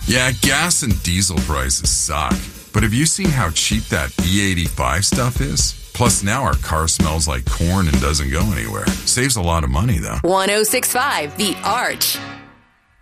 Yeah, gas and diesel prices suck. But have you seen how cheap that E85 stuff is? Plus, now our car smells like corn and doesn't go anywhere. Saves a lot of money, though. 1065 The Arch.